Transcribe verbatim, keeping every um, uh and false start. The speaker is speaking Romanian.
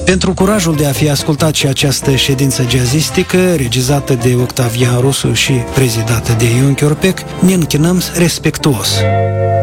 Pentru curajul de a fi ascultat și această ședință jazzistică, regizată de Octavian Rusu și prezidată de Ion Chiorpec, ne închinăm respectuos.